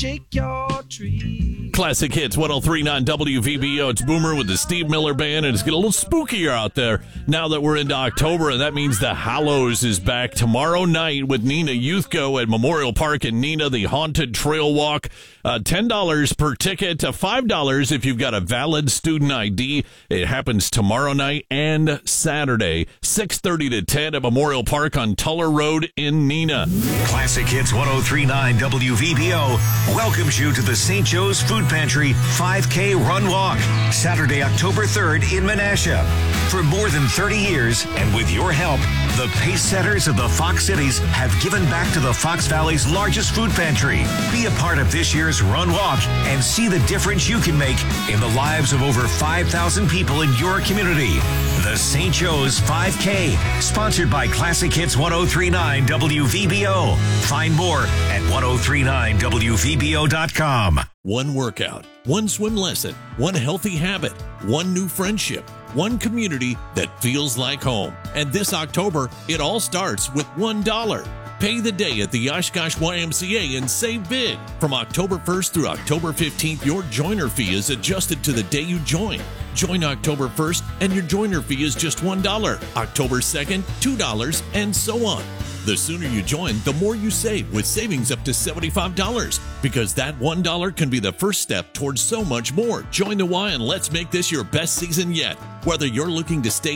shake your tree. Classic Hits 103.9 WVBO. It's Boomer with the Steve Miller Band, and it's getting a little spookier out there now that we're into October, and that means the Hallows is back tomorrow night with Neenah Youthco at Memorial Park in Neenah, the Haunted Trail Walk. $10 per ticket to $5 if you've got a valid student ID. It happens tomorrow night and Saturday, 6:30 to 10 at Memorial Park on Tuller Road in Neenah. Classic Hits 103.9 WVBO welcomes you to the St. Joe's Food Pantry 5K Run Walk, Saturday, October 3rd in Menasha. For more than 30 years, and with your help, the pace setters of the Fox Cities have given back to the Fox Valley's largest food pantry. Be a part of this year's Run Walk and see the difference you can make in the lives of over 5,000 people in your community. The St. Joe's 5K, sponsored by Classic Hits 103.9 WVBO. Find more at 1039WVBO.com. One workout, one swim lesson, one healthy habit, one new friendship, one community that feels like home. And this October, it all starts with $1. Pay the day at the Oshkosh YMCA and save big. From October 1st through October 15th, your joiner fee is adjusted to the day you join. Join October 1st and your joiner fee is just $1. October 2nd, $2, and so on. The sooner you join, the more you save, with savings up to $75. Because that $1 can be the first step towards so much more. Join the Y and let's make this your best season yet. Whether you're looking to stay